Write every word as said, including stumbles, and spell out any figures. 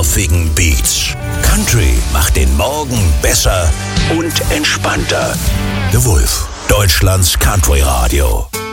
groovigen Beats. Country macht den Morgen besser und entspannter. The Wolf, Deutschlands Country Radio.